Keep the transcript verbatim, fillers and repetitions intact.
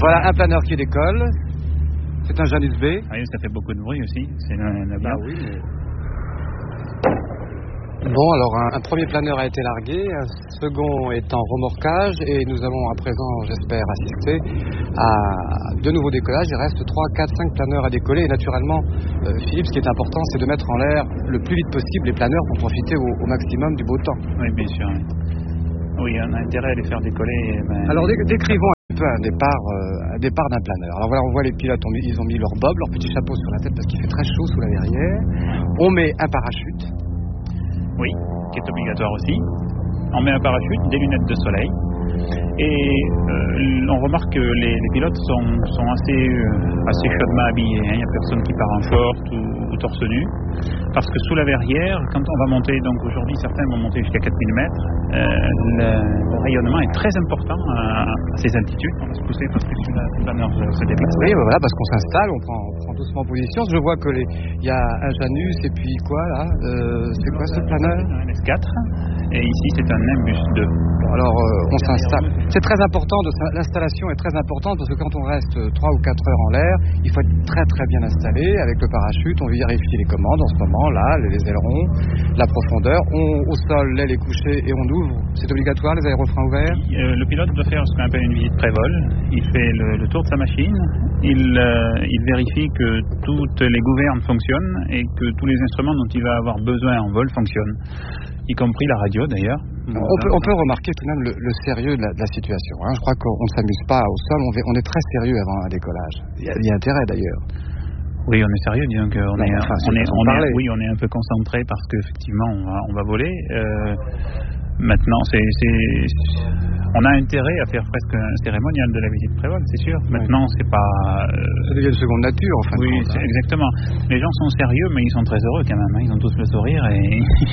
Voilà un planeur qui décolle. C'est un Janus B. Ah oui, ça fait beaucoup de bruit aussi. C'est un avion. Ah oui, mais... Bon, alors un, un premier planeur a été largué, un second est en remorquage et nous allons à présent, j'espère, assister à de nouveaux décollages. Il reste trois, quatre, cinq planeurs à décoller et naturellement, euh, Philippe, ce qui est important, c'est de mettre en l'air le plus vite possible les planeurs pour profiter au, au maximum du beau temps. Oui, bien sûr. Oui, on a intérêt à les faire décoller. Ben... Alors dé- décrivons un peu un départ, euh, un départ d'un planeur. Alors voilà, on voit les pilotes, on, ils ont mis leur bob, leur petit chapeau sur la tête parce qu'il fait très chaud sous la verrière. On met un parachute. Oui, qui est obligatoire aussi. On met un parachute, des lunettes de soleil. Et euh, on remarque que les, les pilotes sont, sont assez, euh, assez chaudement habillés. Il hein. n'y a personne qui part en short ou, ou torse nu. Parce que sous la verrière, quand on va monter, donc aujourd'hui certains vont monter jusqu'à quatre mille mètres, euh, le, le rayonnement est très important à, à ces altitudes. On va se pousser parce que la planeur se déplace. Oui, voilà, parce qu'on s'installe, on prend, on prend doucement position. Je vois que les, il y a un Janus et puis quoi là euh, c'est quoi ce planeur? Un S quatre. Et ici c'est un Nimbus deux. Alors euh, on s'installe. C'est très important, de, l'installation est très importante parce que quand on reste trois ou quatre heures en l'air, il faut être très très bien installé avec le parachute. On vérifie les commandes en ce moment, là, les ailerons, la profondeur. On, au sol, l'aile est couchée et on ouvre. C'est obligatoire, les aérofreins ouverts. euh, Le pilote doit faire ce qu'on appelle une visite pré-vol. Il fait le, le tour de sa machine. Il, euh, il vérifie que toutes les gouvernes fonctionnent et que tous les instruments dont il va avoir besoin en vol fonctionnent. Y compris la radio d'ailleurs. On peut, on peut remarquer tout de même le, le sérieux de la, de la situation. Hein. Je crois qu'on ne s'amuse pas au sol, on, on est très sérieux avant un décollage. Il y a, il y a intérêt d'ailleurs. Oui, on est sérieux, disons qu'on non, est, enfin, on est, on est, oui, on est un peu concentré parce qu'effectivement on va, on va voler. Euh, maintenant, c'est, c'est, on a intérêt à faire presque un cérémonial de la visite prévol, c'est sûr. Maintenant, oui. c'est pas. Euh, ça devient de seconde nature, en fin oui, de compte. Oui, exactement. Les gens sont sérieux, mais ils sont très heureux quand même. Hein. Ils ont tous le sourire et